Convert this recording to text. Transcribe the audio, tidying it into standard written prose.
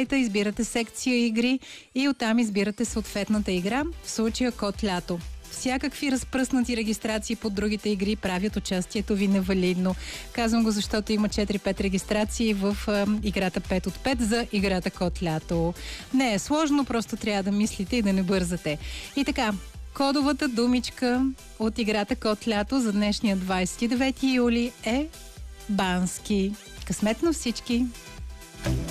сайта, избирате секция игри и оттам избирате съответната игра, в случая Код Лято. Всякакви разпръснати регистрации под другите игри правят участието ви невалидно. Казвам го, защото има 4-5 регистрации в играта 5 от 5 за играта Код Лято. Не е сложно, просто трябва да мислите и да не бързате. И така, кодовата думичка от играта Код Лято за днешния 29 юли е Бански. Късмет на всички!